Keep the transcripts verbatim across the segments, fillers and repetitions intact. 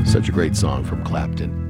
Such a great song from Clapton.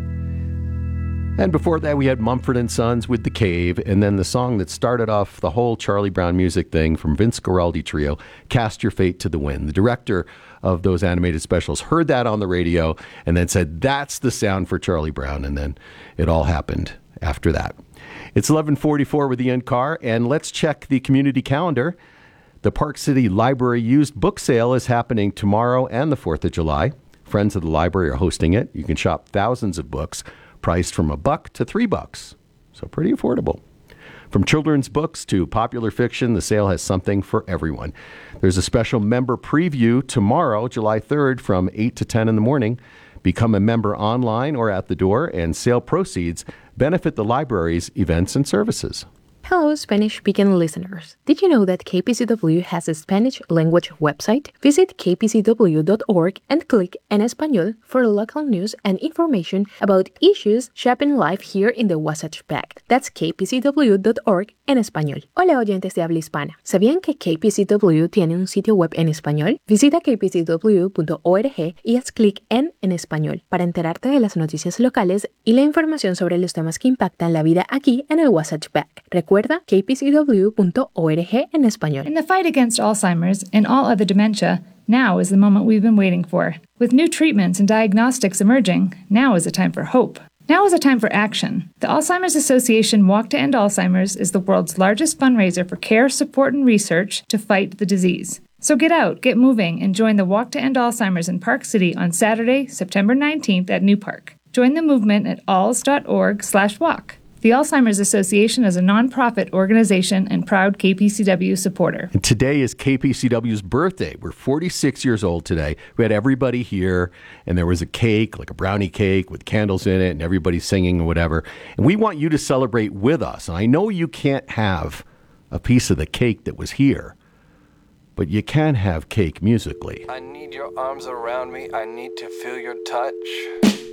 And before that, we had Mumford and Sons with The Cave, and then the song that started off the whole Charlie Brown music thing from Vince Guaraldi Trio, Cast Your Fate to the Wind. The director of those animated specials heard that on the radio and then said, that's the sound for Charlie Brown, and then it all happened after that. It's eleven forty-four with Ian Carr, and let's check the community calendar. The Park City Library used book sale is happening tomorrow and the fourth of July. Friends of the library are hosting it. You can shop thousands of books, priced from a buck to three bucks. So pretty affordable. From children's books to popular fiction, the sale has something for everyone. There's a special member preview tomorrow, July third, from eight to ten in the morning. Become a member online or at the door, and sale proceeds benefit the library's events and services. Hello, Spanish-speaking listeners. Did you know that K P C W has a Spanish language website? Visit k p c w dot org and click En Español for local news and information about issues shaping life here in the Wasatch Back. That's k p c w dot org en español. Hola, oyentes de habla hispana. ¿Sabían que K P C W tiene un sitio web en español? Visita k p c w punto org y haz clic en En Español para enterarte de las noticias locales y la información sobre los temas que impactan la vida aquí en el Wasatch Back. Recuerda k p c w punto org en español. In the fight against Alzheimer's and all other dementia, now is the moment we've been waiting for. With new treatments and diagnostics emerging, now is a time for hope. Now is a time for action. The Alzheimer's Association Walk to End Alzheimer's is the world's largest fundraiser for care, support, and research to fight the disease. So get out, get moving, and join the Walk to End Alzheimer's in Park City on Saturday, September nineteenth at New Park. Join the movement at alz dot org slash walk. The Alzheimer's Association is a nonprofit organization and proud K P C W supporter. And today is K P C W's birthday. We're forty-six years old today. We had everybody here, and there was a cake, like a brownie cake with candles in it, and everybody singing and whatever. And we want you to celebrate with us. And I know you can't have a piece of the cake that was here, but you can have cake musically. I need your arms around me. I need to feel your touch.